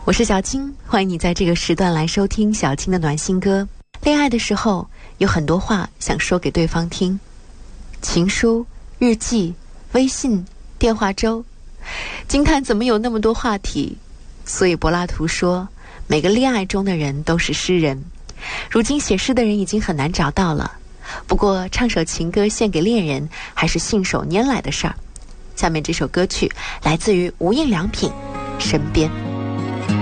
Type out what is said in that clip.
我是小青，欢迎你在这个时段来收听小青的暖心歌。恋爱的时候有很多话想说给对方听，情书、日记、微信、电话粥，惊叹怎么有那么多话题。所以柏拉图说，每个恋爱中的人都是诗人。如今写诗的人已经很难找到了，不过唱首情歌献给恋人还是信手拈来的事儿。下面这首歌曲来自于无印良品，身边。